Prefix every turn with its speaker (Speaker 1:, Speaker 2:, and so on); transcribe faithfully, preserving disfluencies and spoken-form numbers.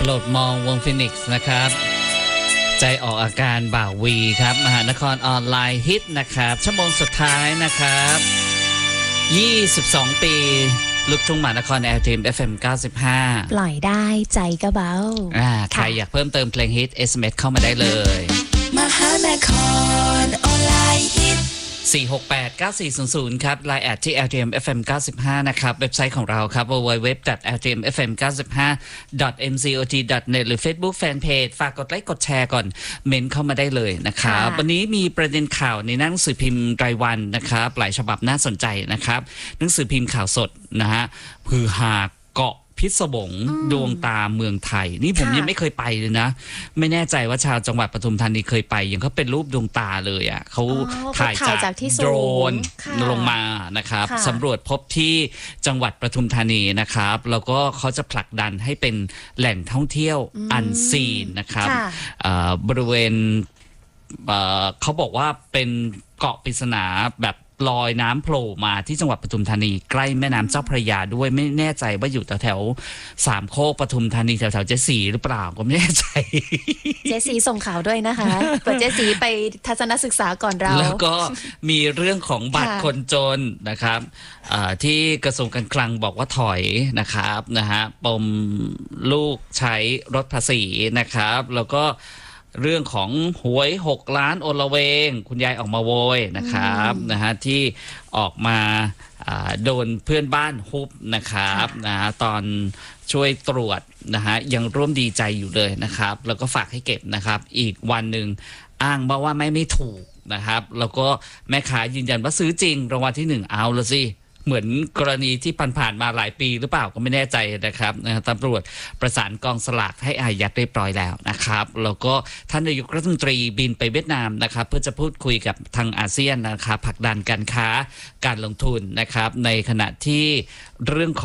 Speaker 1: โหลดมองวงฟินิกส์นะครับใจออกอาการบ่าววีครับมหานครออนไลน์ฮิตนะครับชั่วโมงสุดท้ายนะครับยี่สิบสองปีลูกทุ่งมหานคร แอล ที เอ็ม เอฟ เอ็ม เก้าสิบห้า
Speaker 2: ปล่อยได้ใจก็เบา
Speaker 1: อ่าใครอยากเพิ่มเติมเพลงฮิต เอส เอ็ม เอส เข้ามาได้เลย
Speaker 3: มหานครออนไลน์ฮิต
Speaker 1: สี่ หก แปด เก้า สี่ ศูนย์ ศูนย์ครับ ไลน์ แอท ที่ แอล ที เอ็ม เอฟ เอ็ม เก้าสิบห้านะครับเว็บไซต์ของเราครับ ดับเบิลยู ดับเบิลยู ดับเบิลยู ดอท แอล ที เอ็ม เอฟ เอ็ม เก้าสิบห้า ดอท เอ็ม ซี โอ ที ดอท เน็ต หรือ Facebook Fanpage ฝากกดไลค์กดแชร์ก่อนเมนเข้ามาได้เลยนะครับวันนี้มีประเด็นข่าวในหนังสือพิมพ์รายวันนะครับหลายฉบับน่าสนใจนะครับหนังสือพิมพ์ข่าวสดนะฮะพือหาเกาะพิศวงดวงตาเมืองไทยนี่ผมยังไม่เคยไปเลยนะไม่แน่ใจว่าชาวจังหวัดปทุมธานีเคยไปยังเขาเป็นรูปดวงตาเลยอ่ะเขาถ่ายจากโดรนลงมานะครับสำรวจพบที่จังหวัดปทุมธานีนะครับแล้วก็เขาจะผลักดันให้เป็นแหล่งท่องเที่ยวอันซีนนะครับบริเวณเขาบอกว่าเป็นเกาะปริศนาแบบลอยน้ำโผล่มาที่จังหวัดปทุมธานีใกล้แม่น้ำเจ้าพระยาด้วยไม่แน่ใจว่าอยู่แถวแถวสามโคกปทุมธานีแถวแถวเจสีหรือเปล่าก็ไม่แน่ใจ
Speaker 2: เจสีส่งข่าวด้วยนะคะเปิดเจสีไปทัศนศึกษาก่อนเรา
Speaker 1: แล้วก็มีเรื่องของบัตรคนจนนะครับที่กระทรวงการคลังบอกว่าถอยนะครับนะฮะปมลูกใช้รถภาษีนะครับแล้วก็เรื่องของหวยหกล้านโอละเวงคุณยายออกมาโวยนะครับนะฮะที่ออกมาโดนเพื่อนบ้านฮุบนะครับนะฮะตอนช่วยตรวจนะฮะยังร่วมดีใจอยู่เลยนะครับแล้วก็ฝากให้เก็บนะครับอีกวันหนึ่งอ้างมาว่าไม่ไม่ถูกนะครับแล้วก็แม่ค้ายืนยันว่าซื้อจริงรางวัลที่หนึ่งเอาละสิเหมือนกรณีที่ผ่านๆมาหลายปีหรือเปล่าก็ไม่แน่ใจนะครับนะตำรวจประสานกองสลากให้อายัดเรียบร้อยแล้วนะครับแล้วก็ท่านนายกรัฐมนตรีบินไปเวียดนามนะครับเพื่อจะพูดคุยกับทางอาเซียนนะครับผลักดันการค้าการลงทุนนะครับในขณะที่เรื่อง